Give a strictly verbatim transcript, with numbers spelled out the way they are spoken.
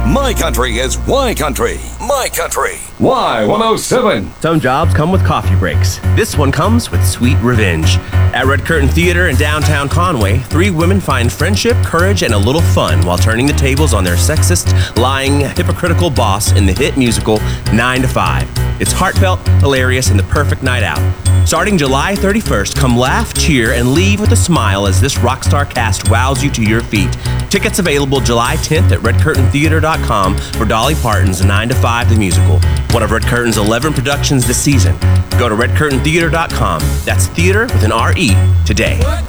My country is Y Country. My country. Y one oh seven. Some jobs come with coffee breaks. This one comes with sweet revenge. At Red Curtain Theater in downtown Conway, three women find friendship, courage, and a little fun while turning the tables on their sexist, lying, hypocritical boss in the hit musical nine to five. It's heartfelt, hilarious, and the perfect night out. Starting July thirty-first, come laugh, cheer, and leave with a smile as this rock star cast wows you to your feet. Tickets available July tenth at red curtain theater dot com for Dolly Parton's nine to five the Musical, one of Red Curtain's eleven productions this season. Go to red curtain theater dot com. That's theater with an R E today.